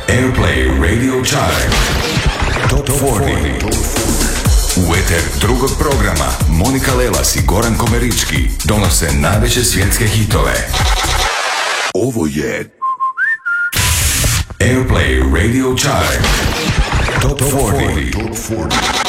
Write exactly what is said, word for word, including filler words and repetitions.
Airplay Radio Chart Top četrdeset. U eter drugog programa Monika Lelas i Goran Komerički donose najveće svjetske hitove. Ovo je Airplay Radio Chart Top četrdeset.